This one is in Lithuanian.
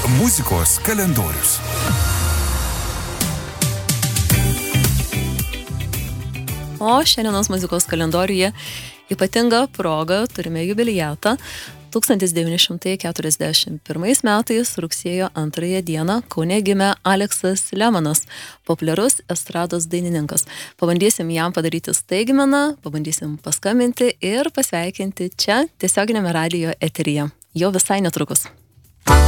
Muzikos kalendorius. O šiandienos muzikos kalendoriuje ypatinga proga turime jubiliatą. 1941 metais rugsėjo 2 dieną Kaune gimė Aleksas Lemanas, populiarus estrados dainininkas. Pabandysim jam padaryti staigmeną, pabandysim paskambinti ir pasveikinti čia tiesioginiame radijo eteryje. Jau visai netrukus.